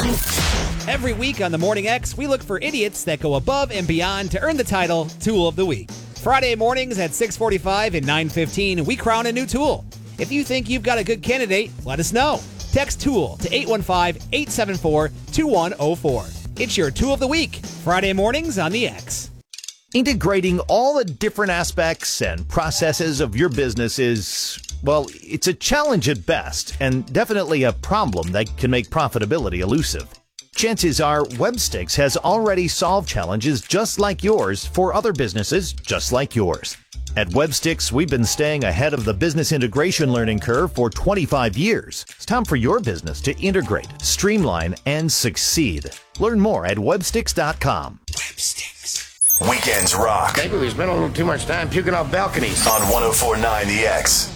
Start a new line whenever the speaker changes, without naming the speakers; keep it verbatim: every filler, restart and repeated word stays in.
Every week on the Morning X, we look for idiots that go above and beyond to earn the title Tool of the Week. Friday mornings at six forty-five and nine fifteen, we crown a new tool. If you think you've got a good candidate, let us know. Text TOOL to eight one five, eight seven four, two one zero four. It's your Tool of the Week, Friday mornings on the X.
Integrating all the different aspects and processes of your business is, well, it's a challenge at best, and definitely a problem that can make profitability elusive. Chances are Webstix has already solved challenges just like yours for other businesses just like yours. At Webstix, we've been staying ahead of the business integration learning curve for twenty-five years. It's time for your business to integrate, streamline, and succeed. Learn more at webstix dot com.
Webstix. Weekends rock.
Maybe we spent a little too much time puking off balconies.
On one oh four point nine The X.